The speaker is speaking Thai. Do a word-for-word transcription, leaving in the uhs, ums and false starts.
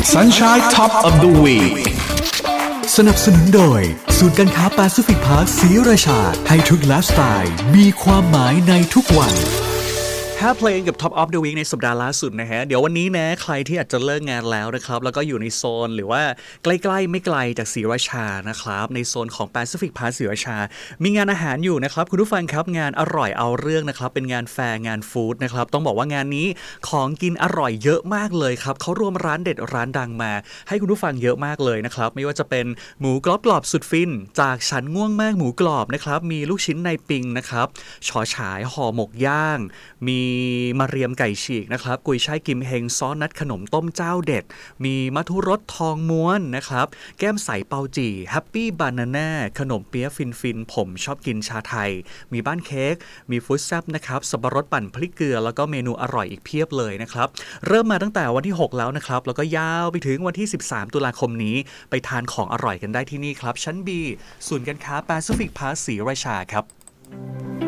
Sunshine Top of the Week สนับสนุนโดยศูนย์การค้าแปซิฟิกพาร์คศรีราชาให้ทุกไลฟ์สไตล์มีความหมายในทุกวันห้าเพลงกับ Top of the Week ในสัปดาห์ล่าสุดนะฮะเดี๋ยววันนี้นะใครที่อาจจะเลิกงานแล้วนะครับแล้วก็อยู่ในโซนหรือว่าใกล้ๆไม่ไกลจากศรีราชานะครับในโซนของ Pacific Park ศรีราชามีงานอาหารอยู่นะครับคุณผู้ฟังครับงานอร่อยเอาเรื่องนะครับเป็นงานแฟร์งานฟู้ดนะครับต้องบอกว่างานนี้ของกินอร่อยเยอะมากเลยครับเขารวมร้านเด็ดร้านดังมาให้คุณผู้ฟังเยอะมากเลยนะครับไม่ว่าจะเป็นหมูกรอบกรอบสุดฟินจากฉันง่วงมากหมูกรอบนะครับมีลูกชิ้นในปิงนะครับฉอฉายห่อหมกย่างมีมาเรียมไก่ฉีกนะครับกุยช่ายกิมเฮงซอสนัดขนมต้มเจ้าเด็ดมีมัทุรสทองม้วนนะครับแก้มใสเปาจี่แฮปปี้บานาน่าขนมเปี๊ยะฟินฟินผมชอบกินชาไทยมีบ้านเค้กมีฟู้ดแซ่บนะครับสับปะรดปั่นพริกเกลือแล้วก็เมนูอร่อยอีกเพียบเลยนะครับเริ่มมาตั้งแต่วันที่หกแล้วนะครับแล้วก็ยาวไปถึงวันที่สิบสามตุลาคมนี้ไปทานของอร่อยกันได้ที่นี่ครับชั้น B ศูนย์การค้า Pacific Park ศรีราชาครับ